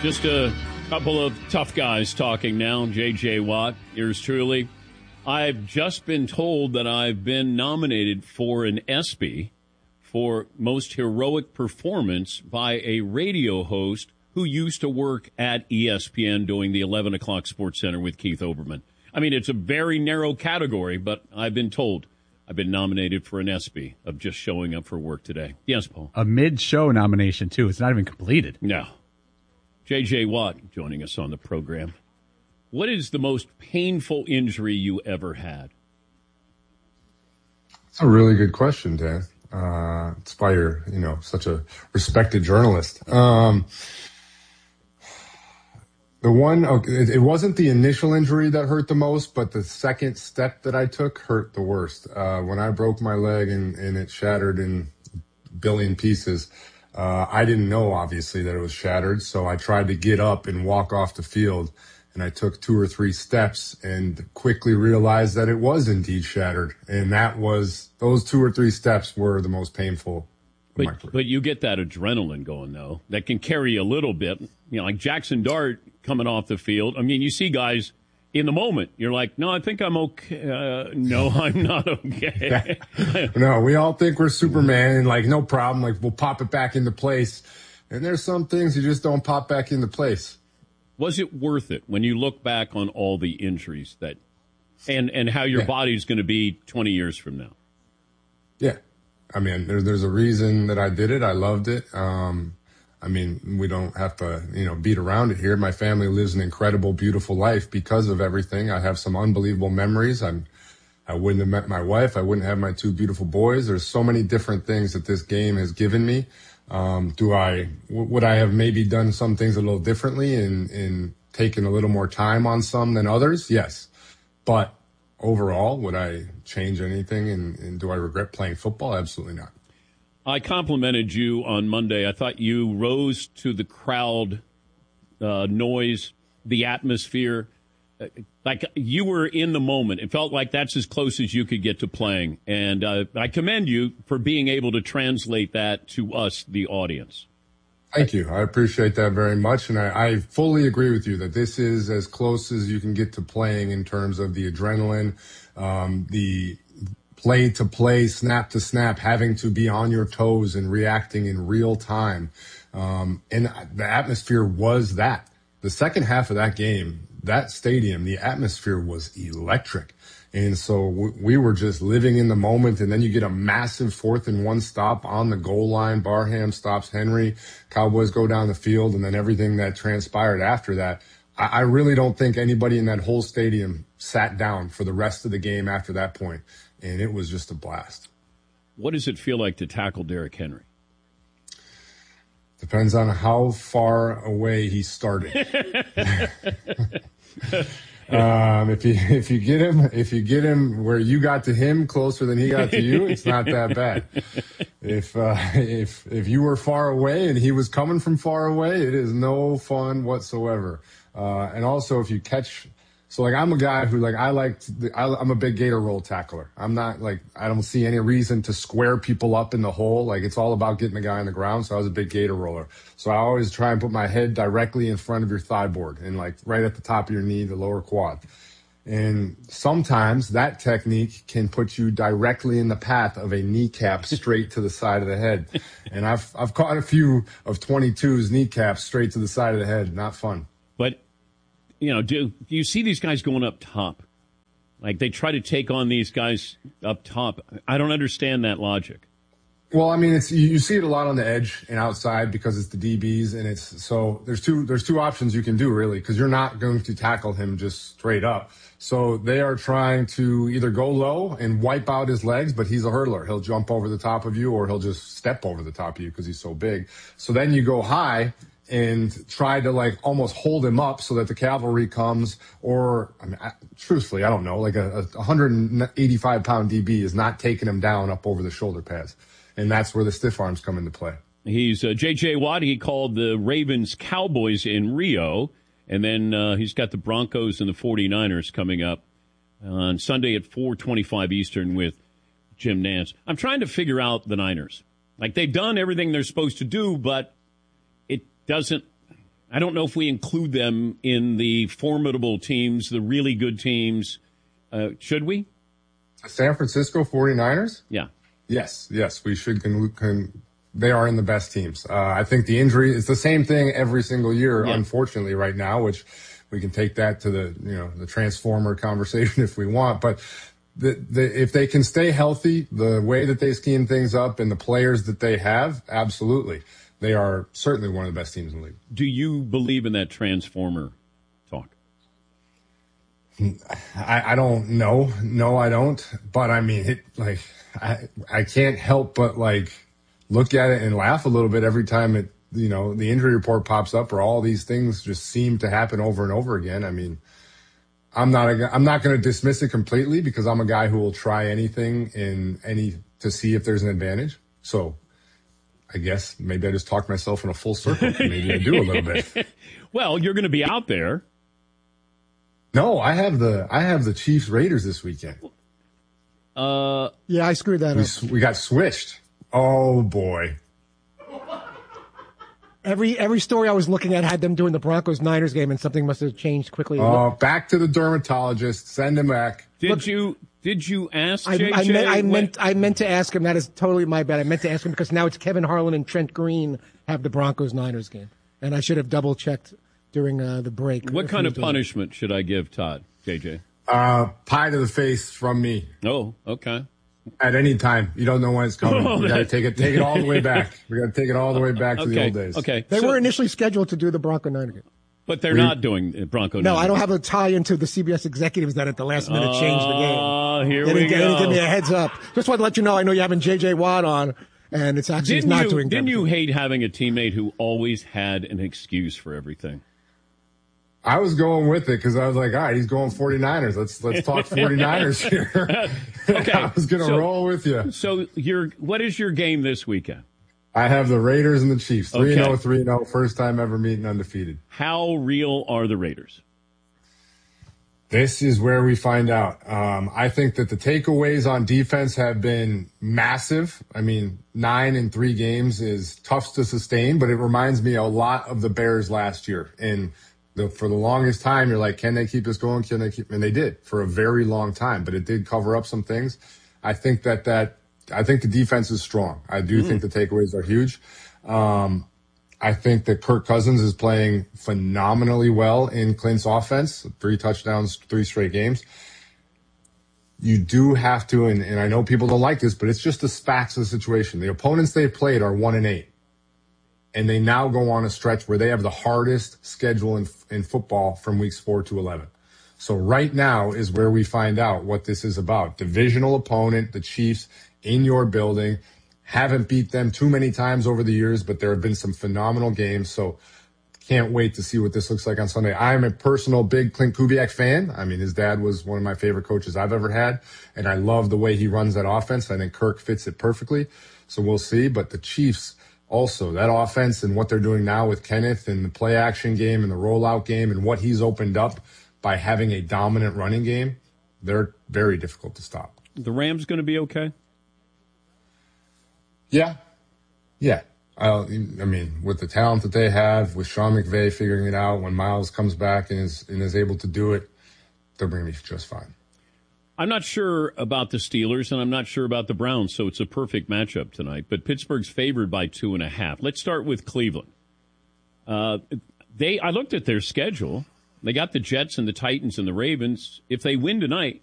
Just a couple of tough guys talking now. J.J. Watt, yours truly. I've just been told that I've been nominated for an ESPY for most heroic performance by a radio host who used to work at ESPN doing the 11 o'clock Sports Center with Keith Olbermann. I mean, it's a very narrow category, but I've been told I've been nominated for an ESPY of just showing up for work today. Yes, Paul. A mid-show nomination, too. It's not even completed. No. J.J. Watt joining us on the program. What is the most painful injury you ever had? That's a really good question, Dan. It's by your, such a respected journalist. It wasn't the initial injury that hurt the most, but the second step that I took hurt the worst. When I broke my leg and it shattered in a billion pieces, I didn't know, obviously, that it was shattered, so I tried to get up and walk off the field, and I took 2 or 3 steps and quickly realized that it was indeed shattered, and those 2 or 3 steps were the most painful. But you get that adrenaline going, though, that can carry you a little bit. Like Jackson Dart coming off the field. I mean, you see guys in the moment, you're like, no, I think I'm okay. No, I'm not okay. No, we all think we're Superman and no problem. We'll pop it back into place. And there's some things you just don't pop back into place. Was it worth it when you look back on all the injuries and how your body's going to be 20 years from now? Yeah. I mean, there's a reason that I did it. I loved it. We don't have to, beat around it here. My family lives an incredible, beautiful life because of everything. I have some unbelievable memories. I wouldn't have met my wife. I wouldn't have my 2 beautiful boys. There's so many different things that this game has given me. Would I have maybe done some things a little differently and taken a little more time on some than others? Yes. But overall, would I change anything and do I regret playing football? Absolutely not. I complimented you on Monday. I thought you rose to the crowd noise, the atmosphere. Like you were in the moment. It felt like that's as close as you could get to playing. And I commend you for being able to translate that to us, the audience. Thank you. I appreciate that very much. And I fully agree with you that this is as close as you can get to playing in terms of the adrenaline, the play to play, snap to snap, having to be on your toes and reacting in real time. And the atmosphere was that. The second half of that game, that stadium, the atmosphere was electric. And so we were just living in the moment. And then you get a massive 4th and 1 stop on the goal line. Barham stops Henry. Cowboys go down the field. And then everything that transpired after that. I really don't think anybody in that whole stadium sat down for the rest of the game after that point. And it was just a blast. What does it feel like to tackle Derrick Henry? Depends on how far away he started. If you get him where you got to him closer than he got to you, it's not that bad. If you were far away and he was coming from far away, it is no fun whatsoever. And also if you catch. So I'm a guy who I'm a big gator roll tackler. I'm not I don't see any reason to square people up in the hole. It's all about getting the guy on the ground. So I was a big gator roller. So I always try and put my head directly in front of your thigh board and right at the top of your knee, the lower quad. And sometimes that technique can put you directly in the path of a kneecap straight to the side of the head. And I've caught a few of 22's kneecaps straight to the side of the head. Not fun. But do you see these guys going up top? They try to take on these guys up top. I don't understand that logic. Well, you see it a lot on the edge and outside because it's the DBs, and there's two options you can do really, because you're not going to tackle him just straight up. So they are trying to either go low and wipe out his legs, but he's a hurdler. He'll jump over the top of you, or he'll just step over the top of you because he's so big. So then you go high and try to almost hold him up so that the cavalry comes, or truthfully, I don't know, a 185-pound DB is not taking him down up over the shoulder pads. And that's where the stiff arms come into play. He's J.J. Watt. He called the Ravens Cowboys in Rio, and then he's got the Broncos and the 49ers coming up on Sunday at 4:25 Eastern with Jim Nantz. I'm trying to figure out the Niners. They've done everything they're supposed to do, but it doesn't I don't know if we include them in the formidable teams, the really good teams. Should we? San Francisco 49ers? Yeah. Yes, we should. They are in the best teams. I think the injury is the same thing every single year, unfortunately, right now, which we can take that to the transformer conversation if we want. But if they can stay healthy, the way that they scheme things up and the players that they have, absolutely. They are certainly one of the best teams in the league. Do you believe in that transformer talk? I don't know. No, I don't. But I mean, I can't help but look at it and laugh a little bit every time the injury report pops up, or all these things just seem to happen over and over again. I mean, I'm not going to dismiss it completely, because I'm a guy who will try anything to see if there's an advantage. So I guess maybe I just talked myself in a full circle. Maybe I do a little bit. Well, you're going to be out there. No, I have the Chiefs Raiders this weekend. Yeah, I screwed that up. We got switched. Oh boy. Every story I was looking at had them doing the Broncos-Niners game, and something must have changed quickly. Oh, back to the dermatologist. Send him back. Did you ask JJ? I meant to ask him. That is totally my bad. I meant to ask him because now it's Kevin Harlan and Trent Green have the Broncos-Niners game, and I should have double-checked during the break. What kind of punishment should I give Todd, JJ? Pie to the face from me. Oh, okay. At any time. You don't know when it's coming. We got to take it all the way back. We got to take it all the way back to the old days. Okay. They were initially scheduled to do the Bronco-Niner game. But they're not doing Bronco. No, I don't have a tie into the CBS executives that at the last minute changed the game. Oh, here they we go. They didn't give me a heads up. Just wanted to let you know. I know you're having J.J. Watt on, and it's actually not doing. Didn't you hate having a teammate who always had an excuse for everything? I was going with it because I was like, all right, he's going 49ers. Let's talk 49ers here. Okay. I was going to roll with you. So what is your game this weekend? I have the Raiders and the Chiefs. 3-0, 3-0. First time ever meeting undefeated. How real are the Raiders? This is where we find out. I think that the takeaways on defense have been massive. I mean, 9 in 3 games is tough to sustain, but it reminds me a lot of the Bears last year. And for the longest time, you're like, can they keep this going? And they did for a very long time, but it did cover up some things. I think I think the defense is strong. I do think the takeaways are huge. I think that Kirk Cousins is playing phenomenally well in Clint's offense. 3 touchdowns, 3 straight games. You do have to, and I know people don't like this, but it's just the facts of the situation. The opponents they played are 1-8. And they now go on a stretch where they have the hardest schedule in football from weeks 4 to 11. So right now is where we find out what this is about. Divisional opponent, the Chiefs, in your building. Haven't beat them too many times over the years, but there have been some phenomenal games. So can't wait to see what this looks like on Sunday. I'm a personal big Clint Kubiak fan. I mean, his dad was one of my favorite coaches I've ever had, and I love the way he runs that offense. I think Kirk fits it perfectly. So we'll see. But the Chiefs, also, that offense and what they're doing now with Kenneth and the play action game and the rollout game and what he's opened up by having a dominant running game, they're very difficult to stop. The Rams going to be okay? Yeah. I mean, with the talent that they have, with Sean McVay figuring it out, when Miles comes back and is able to do it, they're going to be just fine. I'm not sure about the Steelers, and I'm not sure about the Browns, so it's a perfect matchup tonight. But Pittsburgh's favored by 2.5. Let's start with Cleveland. I looked at their schedule. They got the Jets and the Titans and the Ravens. If they win tonight,